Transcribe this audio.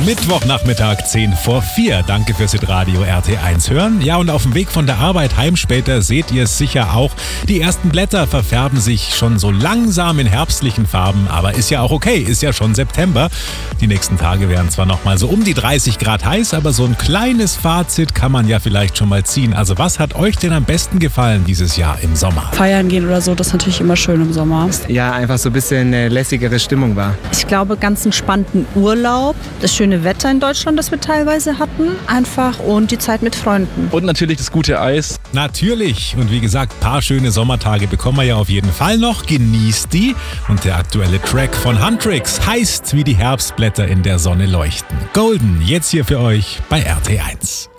Mittwochnachmittag 3:50. Danke fürs Radio RT1 hören. Ja, und auf dem Weg von der Arbeit heim später seht ihr es sicher auch. Die ersten Blätter verfärben sich schon so langsam in herbstlichen Farben, aber ist ja auch okay, ist ja schon September. Die nächsten Tage werden zwar noch mal so um die 30 Grad heiß, aber so ein kleines Fazit kann man ja vielleicht schon mal ziehen. Also was hat euch denn am besten gefallen dieses Jahr im Sommer? Feiern gehen oder so, das ist natürlich immer schön im Sommer. Ja, einfach so ein bisschen eine lässigere Stimmung war. Ich glaube, ganz entspannten Urlaub, das schöne Wetter in Deutschland, das wir teilweise hatten, einfach und die Zeit mit Freunden. Und natürlich das gute Eis. Natürlich. Und wie gesagt, ein paar schöne Sommertage bekommen wir ja auf jeden Fall noch. Genießt die. Und der aktuelle Track von Huntrix heißt, wie die Herbstblätter in der Sonne leuchten. Golden, jetzt hier für euch bei RT1.